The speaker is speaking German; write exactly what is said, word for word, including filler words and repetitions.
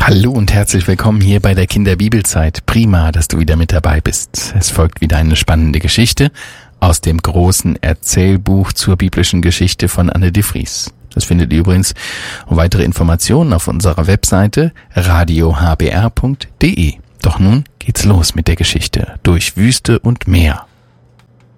Hallo und herzlich willkommen hier bei der Kinderbibelzeit. Prima, dass du wieder mit dabei bist. Es folgt wieder eine spannende Geschichte aus dem großen Erzählbuch zur biblischen Geschichte von Anne de Vries. Das findet ihr übrigens und weitere Informationen auf unserer Webseite radio h b r punkt d e. Doch nun geht's los mit der Geschichte durch Wüste und Meer.